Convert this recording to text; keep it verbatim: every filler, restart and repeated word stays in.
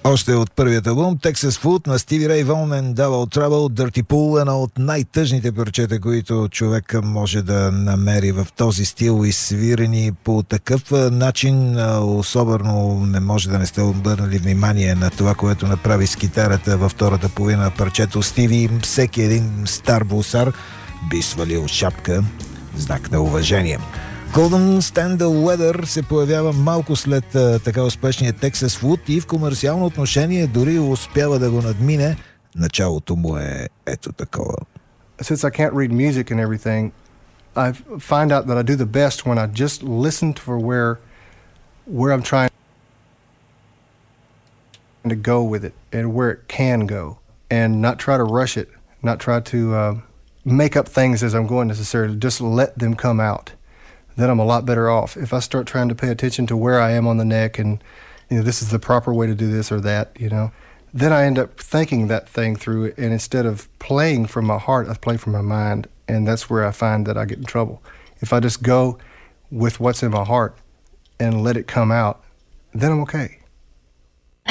Още от първият албум Texas Food на Стиви Рей Вон and Double Trouble, Dirty Pool, едно от най-тъжните парчета, които човек може да намери в този стил и свирени по такъв начин. Особено не може да не сте обърнали внимание на това, което направи с китарата във втората половина на парчето. Стиви, всеки един стар бусар би свалил шапка, знак на уважение. Couldn't Stand the Weather се появява малко след а, така успешния Texas Food и в комерциално отношение дори успява да го надмине. Началото му е ето такова. Since I can't read music and everything, I find out that I do the best when I just listen for where where I'm trying to go with it and where it can go, and not try to rush it, not try to uh, make up things as I'm going necessarily, just let them come out. Then I'm a lot better off. If I start trying to pay attention to where I am on the neck and, you know, this is the proper way to do this or that, you know, then I end up thinking that thing through, and instead of playing from my heart, I play from my mind, and that's where I find that I get in trouble. If I just go with what's in my heart and let it come out, then I'm okay.